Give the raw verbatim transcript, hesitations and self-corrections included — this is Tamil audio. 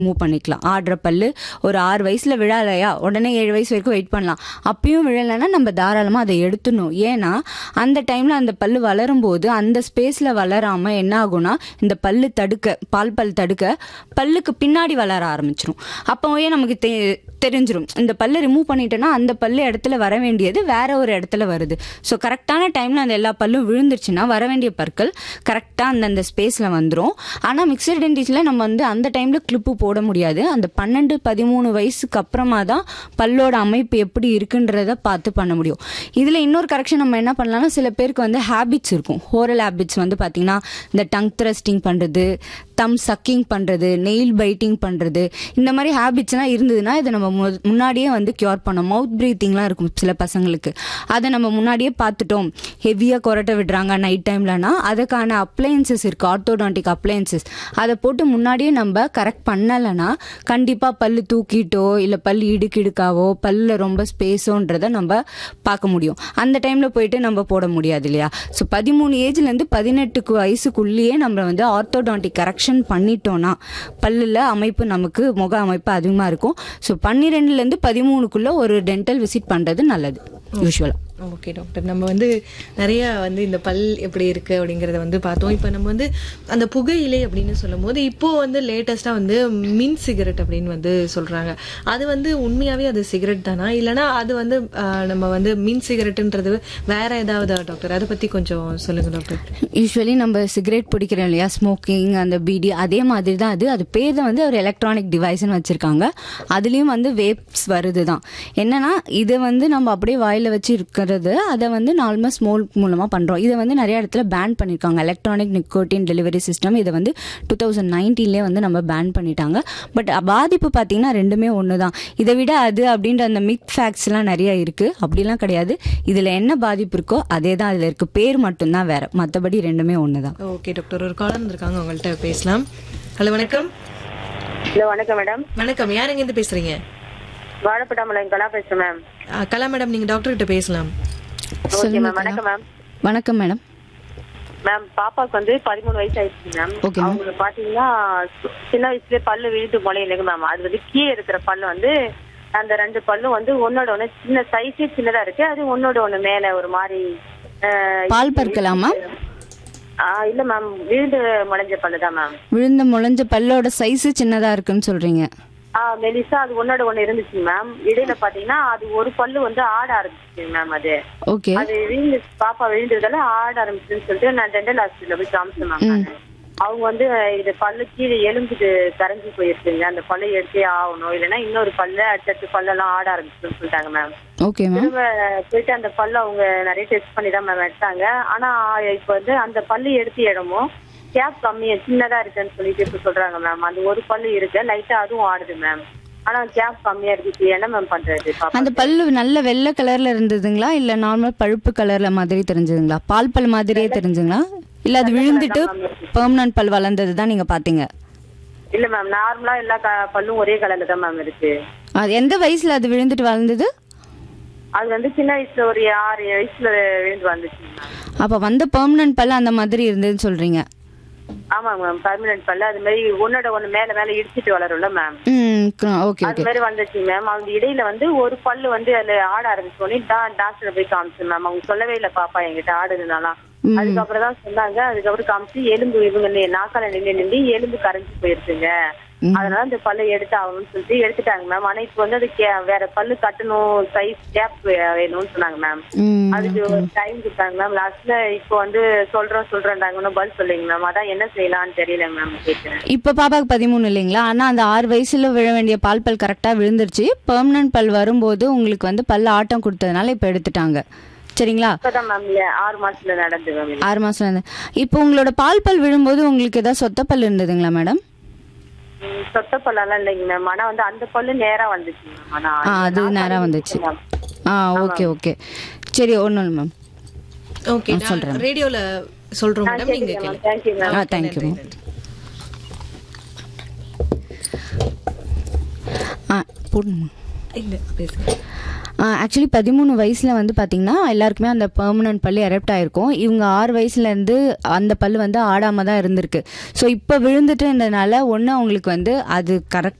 மூவ் பண்ணிக்கலாம். ஆடுற பல்லு ஒரு ஆறு வயசுல விழலையா உடனே ஏழு வயசு வரைக்கும் வெயிட் பண்ணலாம். அப்பயும் விழலைன்னா நம்ம தாராளமாக அதை எடுத்துடணும். ஏன்னா அந்த டைம்ல அந்த பல்லு வளரும் போது அந்த ஸ்பேஸ்ல வளராம என்ன ஆகும்னா இந்த பல்லு தடுக்க பால் பல் தடுக்க பல்லுக்கு பின்னாடி வளர ஆரம்பிச்சிடும். அப்போவே நமக்கு தெ தெரிஞ்சிடும் இந்த பல்லை ரிமூவ் பண்ணிட்டோன்னா அந்த பல்லு இடத்துல வர வேண்டியது வேற ஒரு இடத்துல வருது. ஸோ கரெக்டான டைம்ல அந்த எல்லா பல்லும் விழுந்துருச்சுன்னா வர வேண்டிய பற்கள் கரெக்டாக அந்தந்த ஸ்பேஸ்ல வந்துடும். ஆனால் மிக்சட் டென்டிஸ்ட்ல நம்ம வந்து அந்த டைம்ல கிளிப்பு போட முடியாது. அந்த பன்னெண்டு பதிமூணு வயசுக்கு அப்புறமா தான் பல்லோட அமைப்பு எப்படி இருக்குன்றத பார்த்து பண்ண முடியும். இதில் இன்னொரு கரெக்ஷன் நம்ம என்ன பண்ணலாம்னா சில பேருக்கு வந்து ஹேபிட்ஸ் இருக்கும். ஹோரல் ஹேபிட்ஸ் வந்து பார்த்தீங்கன்னா இந்த டங் த்ரஸ்டிங் பண்ணுறது, தம் சக்கிங் பண்ணுறது, நெயில் பைட்டிங் பண்ணுறது, இந்த மாதிரி ஹேபிட்ஸ்லாம் இருந்ததுன்னா இதை நம்ம முன்னாடியே வந்து கியூர் பண்ணோம். மவுத் ப்ரீத்திங்லாம் இருக்கும் சில பசங்களுக்கு. அதை நம்ம முன்னாடியே பார்த்துட்டோம். ஹெவியாக கொரட்டை விடுறாங்க நைட் டைம்லனா அதுக்கான அப்ளையன்சஸ் இருக்குது, ஆர்த்தோடான்டிக் அப்ளையன்சஸ். அதை போட்டு முன்னாடியே நம்ம கரெக்ட் பண்ணலைன்னா கண்டிப்பாக பல்லு தூக்கிட்டோ இல்லை பல் இடுக்கிடுக்காவோ பல்ல ரொம்ப ஸ்பேஸோன்றதை நம்ம பார்க்க முடியும். அந்த டைமில் போயிட்டு நம்ம போட முடியாது இல்லையா. ஸோ பதிமூணு ஏஜ்லேருந்து பதினெட்டுக்கு வயசுக்குள்ளேயே நம்ம வந்து ஆர்த்தோடான்டிக் கரெக்ஷன் பண்ணிட்டோம்னா பல்லில் அமைப்பு நமக்கு முக அமைப்பு அதிகமாக இருக்கும். ஸோ பன்னிரெண்டுலேருந்து பதிமூணுக்குள்ள ஒரு டென்டல் விசிட் பண்ணுறது நல்லது யூஸ்வலாக. ஓகே டாக்டர், நம்ம வந்து நிறைய வந்து இந்த பல் எப்படி இருக்கு அப்படிங்கறத வந்து பார்த்தோம். இப்போ நம்ம வந்து அந்த புகையிலை அப்படின்னு சொல்லும் போது இப்போ வந்து லேட்டஸ்டா வந்து மின் சிகரெட் அப்படின்னு வந்து சொல்றாங்க. அது வந்து உண்மையாவே அது சிகரெட் தானா இல்லைன்னா அது வந்து நம்ம வந்து மின் சிகரெட்ன்றது வேற ஏதாவது டாக்டர்? அதை பத்தி கொஞ்சம் சொல்லுங்க டாக்டர். யூஸ்வலி நம்ம சிகரெட் பிடிக்கிறோம் இல்லையா, ஸ்மோக்கிங் அந்த பீடி அதே மாதிரி தான் அது. அது பேர் தான் வந்து ஒரு எலக்ட்ரானிக் டிவைஸ்ன்னு வச்சிருக்காங்க. அதுலயும் வந்து வேப்ஸ் வருது தான். என்னன்னா இதை வந்து நம்ம அப்படியே வாயில வச்சு இருக்கிற அதை வந்து நார்மல் ஸ்மோக் மூலமா பண்றோம். இதை வந்து நிறைய இடத்துல பேன் பண்ணிருக்காங்க. எலக்ட்ரானிக் நிக்கோட்டின் டெலிவரி சிஸ்டம் இதை வந்து டூ தௌசண்ட் நைன்டீன்லேயே வந்து நம்ம பேன் பண்ணிட்டாங்க. பட் பாதிப்பு பார்த்தீங்கன்னா ரெண்டுமே ஒன்று தான். இதை விட அது அப்படின்ற அந்த மித் ஃபேக்ட்ஸ் எல்லாம் நிறைய இருக்கு. அப்படிலாம் கிடையாது. இதுல என்ன பாதிப்பு இருக்கோ அதே தான் அதுல இருக்கு. பேர் மட்டும்தான் வேற, மற்றபடி ரெண்டுமே ஒன்று தான். ஓகே டாக்டர், ஒரு காலர் இருக்காங்க, உங்கள்கிட்ட பேசலாம். ஹலோ வணக்கம். ஹலோ வணக்கம் மேடம். வணக்கம், யார் எங்க இருந்து பேசுறீங்க? வாழப்பட்டாமலை கலா பேசுறேன் மேம். கலா மேடம், நீங்க டாக்டர் கிட்ட பேசலாம். Okay ma'am. வணக்கம் மேம். வணக்கம் மேடம். மேம் பாப்பாக்கு வந்து பதிமூணு வயசு ஆயிடுச்சு மேம். அவங்க பாத்தீங்கன்னா சின்ன வயசுல பல்லு விழுந்து முளையிலுங்க மேம். அது வந்து கீழே இருக்கிற பல்லு வந்து அந்த ரெண்டு பல்லும் வந்து ஒன்னோட ஒண்ணு சின்ன சைஸே சின்னதா இருக்கு. அது ஒன்னோட ஒண்ணு மேல ஒரு மாதிரி பால் பற்கலாமா? இல்ல மேம், விழுந்து முளைஞ்ச பல்லுதான் மேம். விழுந்து முளைஞ்ச பல்லோட சைஸ் சின்னதா இருக்குன்னு சொல்றீங்க? ஆஹ் மெலிசா அது ஒன்னோட ஒண்ணு இருந்துச்சு மேம். இடையில பாத்தீங்கன்னா அது ஒரு பல்லு வந்து ஆட ஆரம்பிச்சு மேம். அது ஓகே, அது விழுந்து பாப்பா விழுந்ததால ஆட ஆரம்பிச்சுன்னு சொல்லிட்டு நான் டென்டல் ஹாஸ்பிட்டல்ல போய் காமிச்சேன் மேம். அவங்க வந்து இது பல்லு கீழே எலும்புக்கு கரைஞ்சி போயிருக்குங்க, அந்த பல்லை எடுத்தே ஆகணும், இல்லைன்னா இன்னொரு பல்ல அடுத்தடுத்து பல்லெல்லாம் ஆட ஆரம்பிச்சுன்னு சொல்லிட்டாங்க மேம். Okay ma'am. திரும்ப போயிட்டு அந்த பல்லு அவங்க நிறைய டெஸ்ட் பண்ணி தான் மேம் எடுத்தாங்க. ஆனா இப்ப வந்து அந்த பல்லு எடுத்த இடமும் கேப் கம்மியா சின்னதா இருக்குன்னு சொல்லிட்டு இப்ப சொல்றாங்க மேம். அந்த ஒரு பல்லு இருக்கு லைட்டா அதுவும் ஆடுது மேம். ஆனா கேப் கம்மியா இருக்கு. என்ன மேம் பண்றது? அந்த பல்லு நல்ல வெள்ளை கலர்ல இருந்ததுங்களா இல்ல நார்மல் பழுப்பு கலர்ல மாதிரி தெரிஞ்சதுங்களா? பால் பல் மாதிரியே தெரிஞ்சுங்களா இல்ல அது விழுந்துட்டு பெர்மனன்ட் பல் வளர்ந்தது தான் நீங்க பாத்தீங்க? இல்ல மேம், நார்மலா எல்லா பல்லும் ஒரே கலர்ல தான் மேம் இருக்கு. அது எந்த வயசுல அது விழுந்துட்டு வளர்ந்தது? அது வந்து சின்ன வயசுல ஒரு ஆறு வயசுல விழுந்து வந்துச்சு. அப்ப வந்து பெர்மனன்ட் பல் அந்த மாதிரி இருந்ததுன்னு சொல்றீங்க? ஆமா மேம், பர்மனன்ட் பல்ல அது மாதிரி ஒன்னோட ஒண்ணு மேல மேல இடிச்சிட்டு வளரும்ல மேம். ஓகே, அது மாதிரி வந்துச்சு மேம். அவங்க இடையில வந்து ஒரு பல்லு வந்து அதுல ஆட ஆரம்பிச்சோன்னே தான் டாக்டர் போய் காமிச்சு மேம். அவங்க சொல்லவே இல்லை பாப்பா என்கிட்ட ஆடுதுனாலாம். அதுக்கப்புறம் தான் சொன்னாங்க. அதுக்கப்புறம் காமிச்சு எலும்பு இவங்க நாக்கால நின்று நின்று எலும்பு கரைஞ்சி போயிருக்குங்க, அதனால அந்த பல்ல எடுத்து ஆகணும்னு சொல்லிட்டு எடுத்துட்டாங்க மேம். ஆனா இப்ப வந்து அது வேற பல்லு கட்டணும், சைஸ் கேப் வேணும்னு சொன்னாங்க மேம். அதுக்கு ஒரு டைம் கொடுத்தாங்க மேம். லாஸ்ட்ல இப்ப வந்து சொல்றோம் சொல்றேன்டாங்க, பதில் சொல்லிங்க மேம். அதான் என்ன செய்யலாம்னு தெரியல மேம். கேட்கிறேன். இப்ப பாப்பாக்கு பதிமூணு இல்லைங்களா? ஆனா அந்த ஆறு வயசுல விழ வேண்டிய பால் பல் கரெக்டா விழுந்துருச்சு. பெர்மனன்ட் பல் வரும்போது உங்களுக்கு வந்து பல்ல ஆட்டம் கொடுத்ததுனால இப்ப எடுத்துட்டாங்க, சரிங்களா? ஆறு மாசத்துல நடந்து மேம். ஆறு மாசம். இப்போ உங்களோட பால் பல் விழும்போது உங்களுக்கு ஏதாவது சொத்த பல் இருந்ததுங்களா மேடம்? சொத்த பல்லாம் இல்லைங்க மேம். ஆனா வந்து அந்த பல்லு நேரா வந்துச்சு மேம். ஆனா அது நேரா வந்துச்சு. ஆ ஓகே ஓகே, சரி ஒண்ணும் இல்லை மேம். ஓகே, சொல்றேன். ரேடியோல சொல்றோம் மேடம், நீங்க கேளுங்க. Thank you ma'am. Ah thank you ma'am. ஆ போடுமா? இல்ல பேசுங்க. ஆக்சுவலி பதிமூணு வயசுல வந்து பாத்தீங்கன்னா எல்லாருக்குமே அந்த பெர்மனன்ட் பல்லு எரப்ட் ஆயிருக்கும். இவங்க ஆறு வயசுல இருந்து அந்த பல்லு வந்து ஆடாம தான் இருந்திருக்கு. ஸோ இப்போ விழுந்துட்டுன்றதுனால ஒன்று அவங்களுக்கு வந்து அது கரெக்ட்